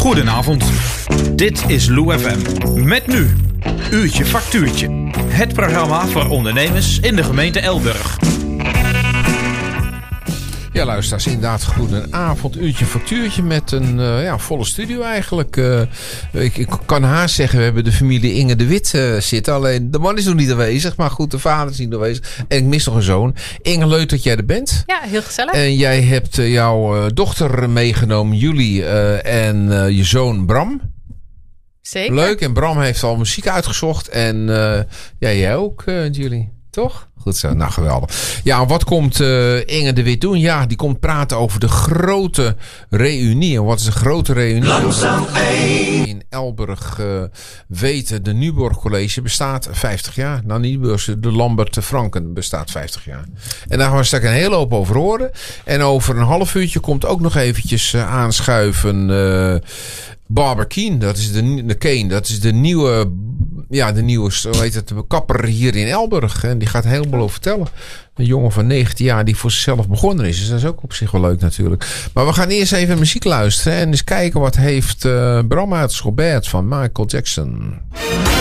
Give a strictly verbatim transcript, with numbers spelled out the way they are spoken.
Goedenavond. Dit is Lou F M. Met nu Uurtje Factuurtje. Het programma voor ondernemers in de gemeente Elburg. Ja, luisteraars, inderdaad, goedenavond. Uurtje Factuurtje met een uh, ja, volle studio eigenlijk. Uh, ik, ik kan haast zeggen, we hebben de familie Inge de Wit uh, zitten. Alleen de man is nog niet aanwezig, maar goed, de vader is niet aanwezig. En ik mis nog een zoon. Inge, leuk dat jij er bent. Ja, heel gezellig. En jij hebt uh, jouw uh, dochter meegenomen, Julie, uh, en uh, je zoon Bram. Zeker. Leuk, en Bram heeft al muziek uitgezocht. En uh, ja, jij ook, uh, Julie, toch? Goed zo, nou geweldig. Ja, wat komt uh, Inge de Wit doen? Ja, die komt praten over de grote reunie. En wat is een grote reunie? Langzaam in Elburg uh, weten, de Nuborg College bestaat vijftig jaar. Nou, niet de, de Lambert Franken bestaat vijftig jaar. En daar gaan we straks een hele hoop over horen. En over een half uurtje komt ook nog eventjes uh, aanschuiven uh, Barbara Keen. Dat is de, de Kane, dat is de nieuwe... Ja, de nieuwe, hoe heet het, kapper hier in Elburg. En die gaat een heleboel over vertellen. Een jongen van negentien jaar die voor zichzelf begonnen is. Dus dat is ook op zich wel leuk natuurlijk. Maar we gaan eerst even muziek luisteren. En eens kijken wat heeft uh, Bram uit Schobert van Michael Jackson.